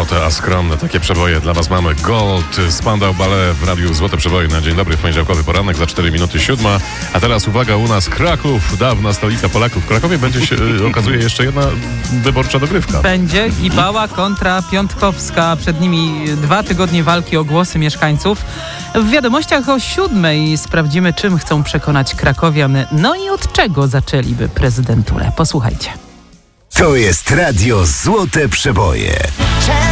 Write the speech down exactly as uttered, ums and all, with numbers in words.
złote, a skromne. Takie przeboje dla was mamy. Gold, Spandau Ballet w radiu Złote Przeboje na dzień dobry w poniedziałkowy poranek za cztery minuty siódma. A teraz uwaga, u nas Kraków, dawna stolica Polaków. W Krakowie będzie się, okazuje, jeszcze jedna wyborcza dogrywka. Będzie Gibała kontra Piątkowska. Przed nimi dwa tygodnie walki o głosy mieszkańców. W wiadomościach o siódmej sprawdzimy, czym chcą przekonać krakowian, no i od czego zaczęliby prezydenturę. Posłuchajcie. To jest radio Złote Przeboje.